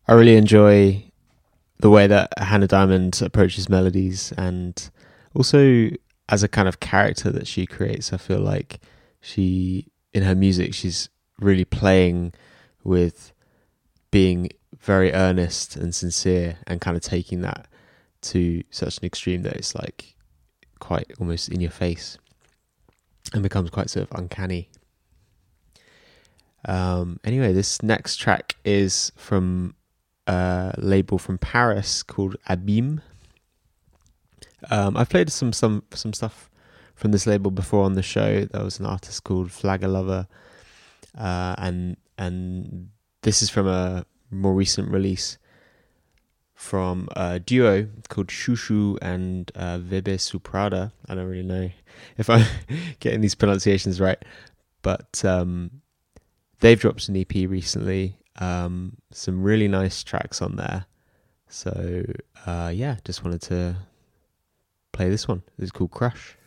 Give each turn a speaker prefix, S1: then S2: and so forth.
S1: I really enjoy the way that Hannah Diamond approaches melodies, and also as a kind of character that she creates. I feel like she, in her music, she's really playing with being very earnest and sincere, and kind of taking that to such an extreme that it's like quite almost in your face and becomes quite sort of uncanny. Anyway, this next track is from a label from Paris called Abîme. I've played some stuff from this label before on the show. There was an artist called Flagger Lover, and this is from a more recent release from a duo called Shushu and Vebe Suprada. I don't really know if I'm getting these pronunciations right, but they've dropped an EP recently. Some really nice tracks on there. So yeah, just wanted to play this one. It's called Crush.